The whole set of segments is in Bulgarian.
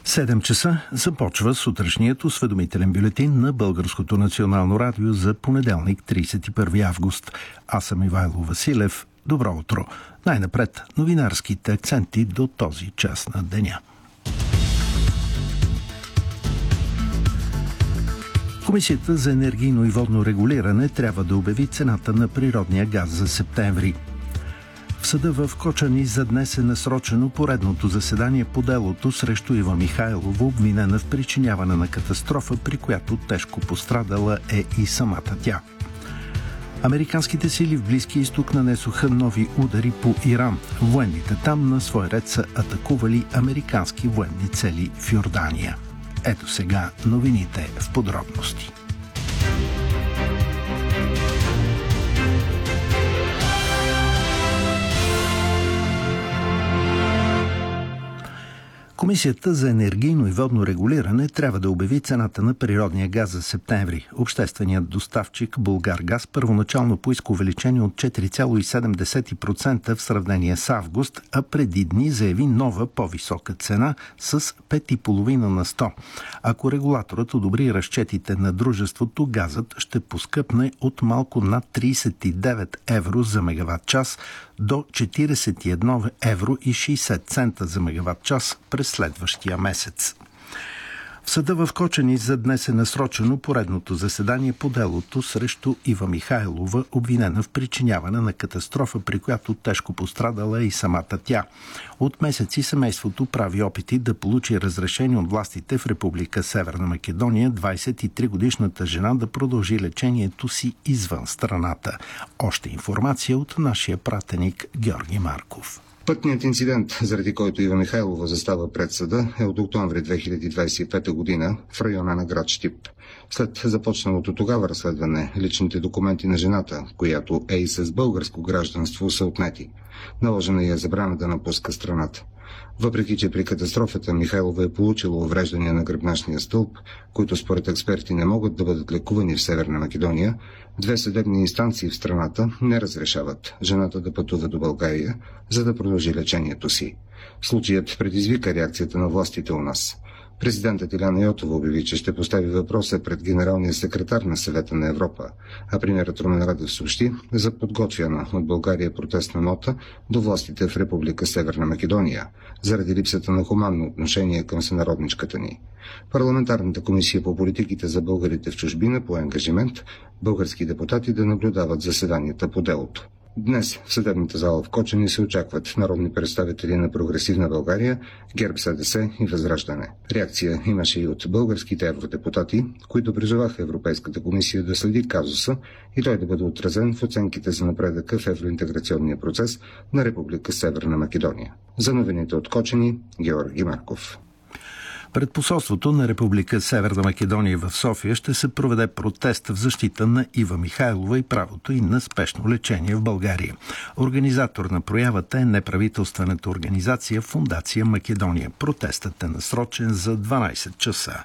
7 часа започва сутрешният осведомителен бюлетин на Българското национално радио за понеделник, 31 август. Аз съм Ивайло Василев. Добро утро. Най-напред новинарските акценти до този час на деня. Комисията за енергийно и водно регулиране трябва да обяви цената на природния газ за септември. В съда в Кочани за днес е насрочено поредното заседание по делото срещу Ива Михайлова, обвинена в причиняване на катастрофа, при която тежко пострадала е и самата тя. Американските сили в Близкия изток нанесоха нови удари по Иран. Военните там на свой ред са атакували американски военни цели в Йордания. Ето сега новините в подробности. Комисията за енергийно и водно регулиране трябва да обяви цената на природния газ за септември. Общественият доставчик Булгаргаз първоначално поиска увеличение от 4,7% в сравнение с август, а преди дни заяви нова по-висока цена с 5,5 на 100. Ако регулаторът одобри разчетите на дружеството, газът ще поскъпне от малко над 39 евро за мегаватт час до 41 евро и 60 цента за мегаватт час през следващия месец. В съда в Кочани за днес е насрочено поредното заседание по делото срещу Ива Михайлова, обвинена в причиняване на катастрофа, при която тежко пострадала и самата тя. От месеци семейството прави опити да получи разрешение от властите в Република Северна Македония 23-годишната жена да продължи лечението си извън страната. Още информация от нашия пратеник Георги Марков. Пътният инцидент, заради който Ива Михайлова застава пред съда, е от октомври 2025 година в района на град Щип. След започналото тогава разследване, личните документи на жената, която е и с българско гражданство, са отнети. Наложена е забрана да напуска страната. Въпреки че при катастрофата Михайлова е получила увреждания на гръбначния стълб, които според експерти не могат да бъдат лекувани в Северна Македония, две съдебни инстанции в страната не разрешават жената да пътува до България, за да продължи лечението си. Случаят предизвика реакцията на властите у нас. Президентът Иляна Йотова обяви, че ще постави въпроса пред генералния секретар на Съвета на Европа, а премиерът Румен Радев съобщи за подготвяна от България протестна нота до властите в Република Северна Македония, заради липсата на хуманно отношение към сънародничката ни. Парламентарната комисия по политиките за българите в чужбина по ангажимент български депутати да наблюдават заседанията по делото. Днес в съдебната зала в Кочани се очакват народни представители на Прогресивна България, ГЕРБ, СДС и Възраждане. Реакция имаше и от българските евродепутати, които призоваха Европейската комисия да следи казуса и той да бъде отразен в оценките за напредъка в евроинтеграционния процес на Република Северна Македония. За новините от Кочани, Георги Марков. Пред посолството на Република Северна Македония в София ще се проведе протест в защита на Ива Михайлова и правото й на спешно лечение в България. Организатор на проявата е неправителствената организация Фондация Македония. Протестът е насрочен за 12 часа.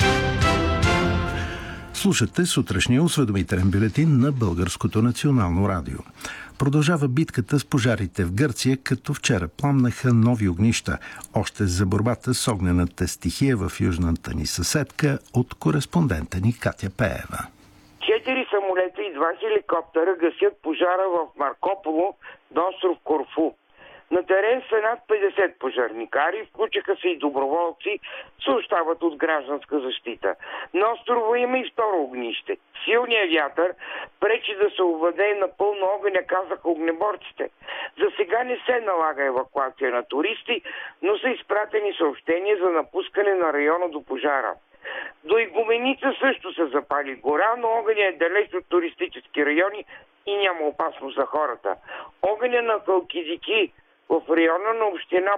Слушате сутрешния осведомителен бюлетин на Българското национално радио. Продължава битката с пожарите в Гърция, като вчера пламнаха нови огнища. Още за борбата с огнената стихия в южната ни съседка от кореспондента ни Катя Пеева. 4 самолета и 2 хеликоптера гасят пожара в Маркополо на остров Корфу. На терен са над 50 пожарникари, включиха се и доброволци, съобщават от гражданска защита. На острова има и второ огнище. Силният вятър пречи да се овладее напълно огъня, казаха огнеборците. За сега не се налага евакуация на туристи, но са изпратени съобщения за напускане на района до пожара. До Игуменица също се запали гора, но огъня е далеч от туристически райони и няма опасност за хората. Огъня на Халкидики в района на община